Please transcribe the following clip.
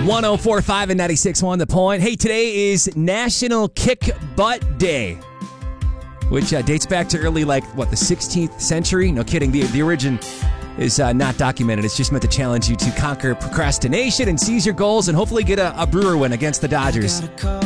104.5 and 96.1 The Point. Hey, today is National Kick Butt Day, which dates back to early, the 16th century. No kidding. The origin is not documented. It's just meant to challenge you to conquer procrastination and seize your goals and hopefully get a Brewer win against the Dodgers.